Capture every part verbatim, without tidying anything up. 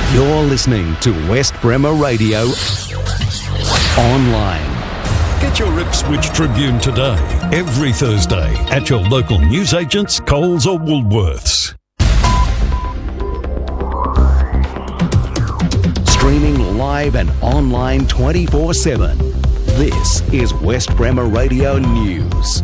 You're listening to West Bremer Radio Online. Get your Ipswich Tribune today, every Thursday, at your local newsagents, Coles or Woolworths. Streaming live and online twenty-four seven. This is West Bremer Radio News.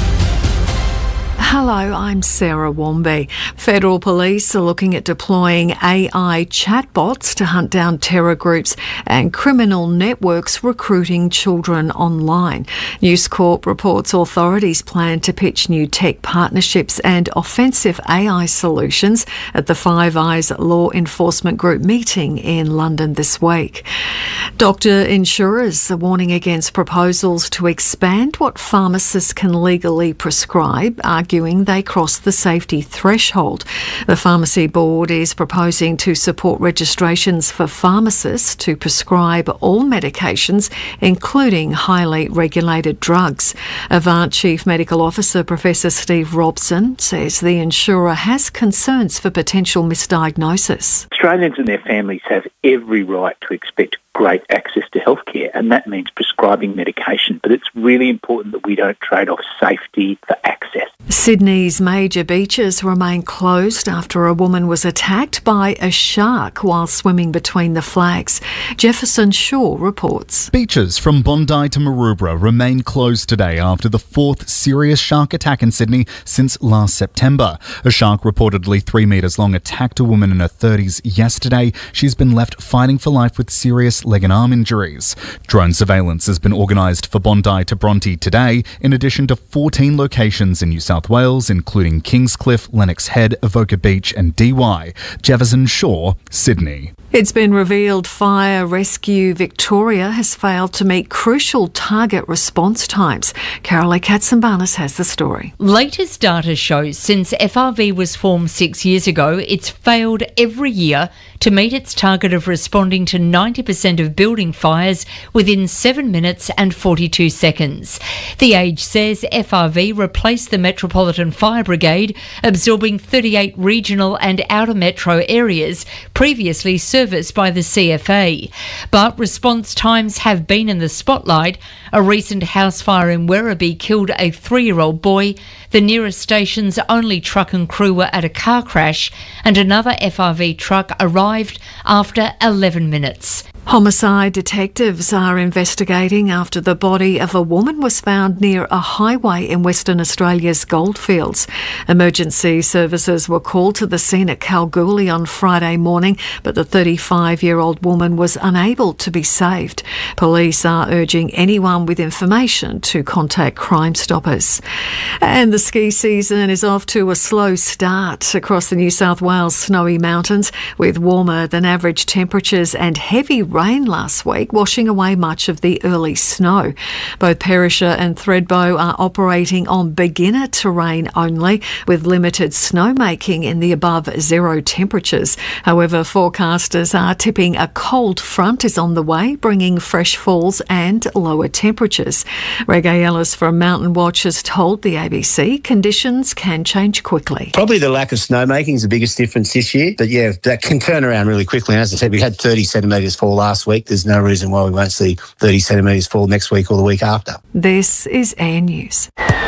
Hello, I'm Sarah Womby. Federal Police are looking at deploying A I chatbots to hunt down terror groups and criminal networks recruiting children online. News Corp reports authorities plan to pitch new tech partnerships and offensive A I solutions at the Five Eyes Law Enforcement Group meeting in London this week. Doctor insurers are warning against proposals to expand what pharmacists can legally prescribe, arguing they cross the safety threshold. The Pharmacy Board is proposing to support registrations for pharmacists to prescribe all medications, including highly regulated drugs. Avant Chief Medical Officer Professor Steve Robson says the insurer has concerns for potential misdiagnosis. Australians and their families have every right to expect great access to healthcare, and that means prescribing medication. But it's really important that we don't trade off safety for access. Sydney's major beaches remain closed after a woman was attacked by a shark while swimming between the flags. Jefferson Shaw reports. Beaches from Bondi to Maroubra remain closed today after the fourth serious shark attack in Sydney since last September. A shark reportedly three metres long attacked a woman in her thirties yesterday. She's been left fighting for life with serious leg and arm injuries. Drone surveillance has been organised for Bondi to Bronte today, in addition to fourteen locations in New South Wales, including Kingscliff, Lennox Head, Avoca Beach and D Y. Jefferson Shaw, Sydney. It's been revealed Fire Rescue Victoria has failed to meet crucial target response times. Carolee Katsambanis has the story. Latest data shows since F R V was formed six years ago, it's failed every year to meet its target of responding to ninety percent of building fires within seven minutes and forty-two seconds. The Age says F R V replaced the Metropolitan Fire Brigade, absorbing thirty-eight regional and outer metro areas previously serviced by the C F A. But response times have been in the spotlight. A recent house fire in Werribee killed a three-year-old boy. The nearest station's only truck and crew were at a car crash, and another F R V truck arrived after eleven minutes. Homicide detectives are investigating after the body of a woman was found near a highway in Western Australia's Goldfields. Emergency services were called to the scene at Kalgoorlie on Friday morning, but the thirty-five-year-old woman was unable to be saved. Police are urging anyone with information to contact Crime Stoppers. And the ski season is off to a slow start across the New South Wales snowy mountains, with warmer than average temperatures and heavy rain last week washing away much of the early snow. Both Perisher and Thredbo are operating on beginner terrain only, with limited snowmaking in the above zero temperatures. However, forecasters are tipping a cold front is on the way, bringing fresh falls and lower temperatures. Reggae Ellis from Mountain Watch has told the A B C conditions can change quickly. Probably the lack of snowmaking is the biggest difference this year, but yeah, that can turn around really quickly. And as I said, we had thirty centimetres fall last week. There's no reason why we won't see thirty centimetres fall next week or the week after. This is Air News.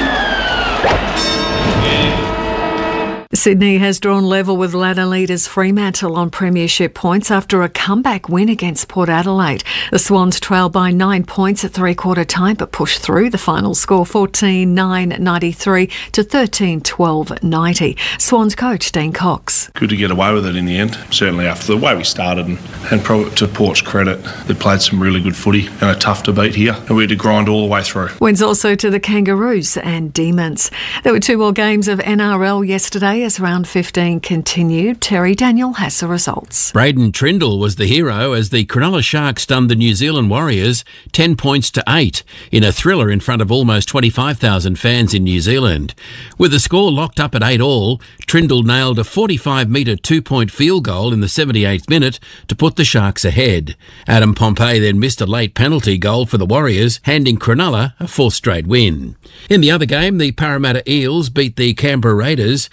Sydney has drawn level with ladder leaders Fremantle on premiership points after a comeback win against Port Adelaide. The Swans trailed by nine points at three-quarter time but pushed through. The final score fourteen nine ninety-three to thirteen twelve ninety. Swans coach Dean Cox. Good to get away with it in the end, certainly after the way we started, and, and probably to Port's credit, they played some really good footy and are tough to beat here, and we had to grind all the way through. Wins also to the Kangaroos and Demons. There were two more games of N R L yesterday as round fifteen continued. Terry Daniel has the results. Braden Trindle was the hero as the Cronulla Sharks stunned the New Zealand Warriors ten points to eight in a thriller in front of almost twenty-five thousand fans in New Zealand. With the score locked up at eight all, Trindle nailed a forty-five metre two-point field goal in the seventy-eighth minute to put the Sharks ahead. Adam Pompey then missed a late penalty goal for the Warriors, handing Cronulla a fourth straight win. In the other game, the Parramatta Eels beat the Canberra Raiders fifty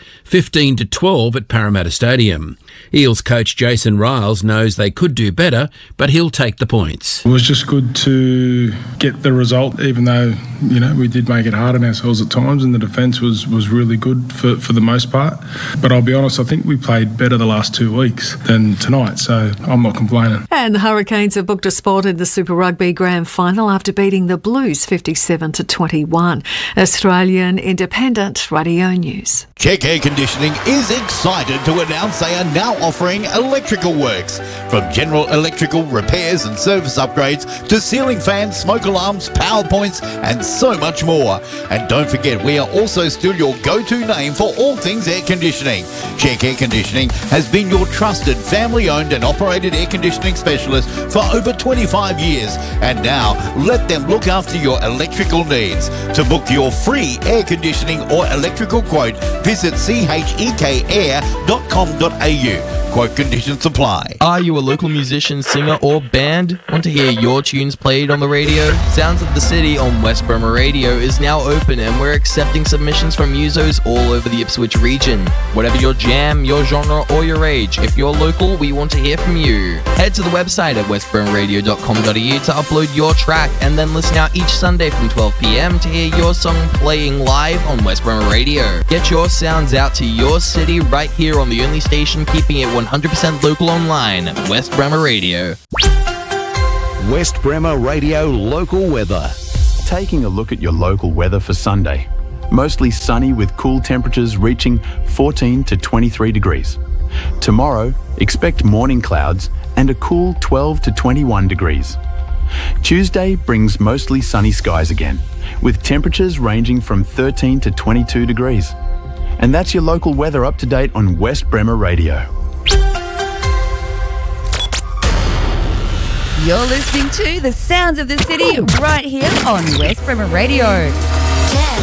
fifteen to twelve at Parramatta Stadium. Eels coach Jason Riles knows they could do better, but he'll take the points. It was just good to get the result, even though, you know, we did make it hard on ourselves at times, and the defence was, was really good for, for the most part. But I'll be honest, I think we played better the last two weeks than tonight, so I'm not complaining. And the Hurricanes have booked a spot in the Super Rugby Grand Final after beating the Blues fifty-seven to twenty-one. Australian Independent Radio News. Check Air Conditioning is excited to announce they are now offering electrical works. From general electrical repairs and service upgrades to ceiling fans, smoke alarms, power points and so much more. And don't forget, we are also still your go-to name for all things air conditioning. Check Air Conditioning has been your trusted family-owned and operated air conditioning specialist for over twenty-five years. And now, let them look after your electrical needs. To book your free air conditioning or electrical quote, visit c h e k air dot com dot a u. Quote conditions apply. Are you a local musician, singer or band? Want to hear your tunes played on the radio? Sounds of the City on West Bremer Radio is now open and we're accepting submissions from musos all over the Ipswich region. Whatever your jam, your genre or your age, if you're local, we want to hear from you. Head to the website at west bremer radio dot com dot a u to upload your track and then listen out each Sunday from twelve p m to hear your song playing live on West Bremer Radio. Get your sounds out to your city right here on the only station keeping it one hundred percent local online, West Bremer Radio. West Bremer Radio local weather. Taking a look at your local weather for Sunday. Mostly sunny with cool temperatures reaching fourteen to twenty-three degrees. Tomorrow, expect morning clouds and a cool twelve to twenty-one degrees. Tuesday brings mostly sunny skies again, with temperatures ranging from thirteen to twenty-two degrees. And that's your local weather up to date on West Bremer Radio. You're listening to the sounds of the city right here on West Bremer Radio.